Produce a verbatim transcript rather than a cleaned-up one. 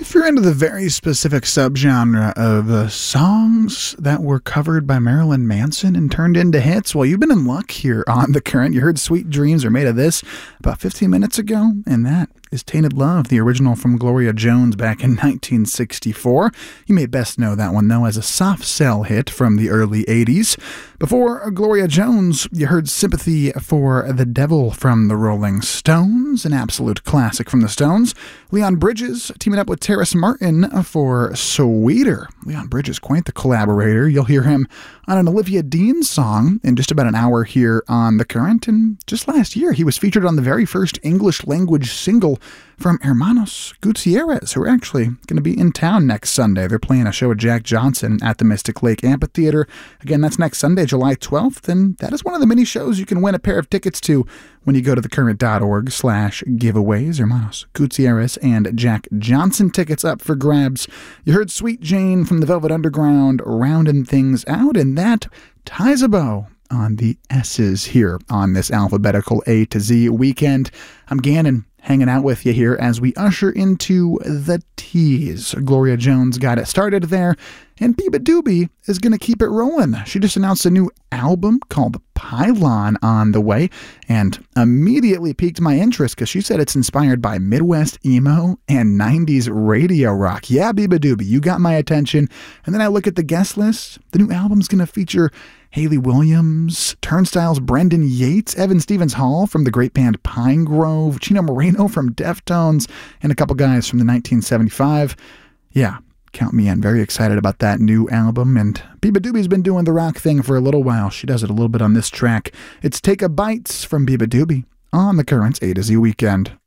If you're into the very specific subgenre of uh, songs that were covered by Marilyn Manson and turned into hits, well, you've been in luck here on The Current. You heard Sweet Dreams Are Made of This about fifteen minutes ago, and that is Tainted Love, the original from Gloria Jones back in nineteen sixty-four. You may best know that one, though, as a soft sell hit from the early eighties. Before Gloria Jones, you heard Sympathy for the Devil from the Rolling Stones, an absolute classic from the Stones. Leon Bridges teaming up with Terrace Martin for Sweeter. Leon Bridges, quite the collaborator. You'll hear him on an Olivia Dean song in just about an hour here on The Current. And just last year, he was featured on the very first English language single from Hermanos Gutierrez, who are actually going to be in town next Sunday. They're playing a show with Jack Johnson at the Mystic Lake Amphitheater. Again, that's next Sunday, July twelfth, and that is one of the many shows you can win a pair of tickets to when you go to thecurrent.org slash giveaways. Hermanos Gutierrez and Jack Johnson tickets up for grabs. You heard Sweet Jane from the Velvet Underground rounding things out, and that ties a bow on the S's here on this alphabetical A to Z weekend. I'm Gannon, hanging out with you here as we usher into the T's. Gloria Jones got it started there, and Biba Doobie is going to keep it rolling. She just announced a new album called Pylon on the way, and immediately piqued my interest because she said it's inspired by Midwest emo and nineties radio rock. Yeah, Biba Doobie, you got my attention. And then I look at the guest list. The new album's going to feature Hayley Williams, Turnstile's Brendan Yates, Evan Stevens Hall from the great band Pine Grove, Chino Moreno from Deftones, and a couple guys from the nineteen seventy-five. Yeah, count me in. Very excited about that new album. And Biba Doobie's been doing the rock thing for a little while. She does it a little bit on this track. It's Take a Bites from Biba Doobie on The Current's A to Z Weekend.